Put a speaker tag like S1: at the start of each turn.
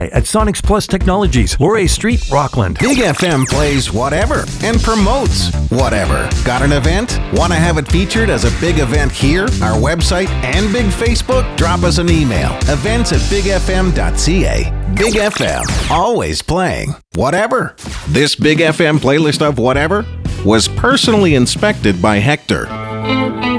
S1: At Sonics Plus Technologies, Laurier Street, Rockland.
S2: Big FM plays whatever and promotes whatever. Got an event? Want to have it featured as a big event here, our website, and big Facebook? Drop us an email. events@bigfm.ca. Big FM, always playing whatever. This Big FM playlist of whatever was personally inspected by Hector.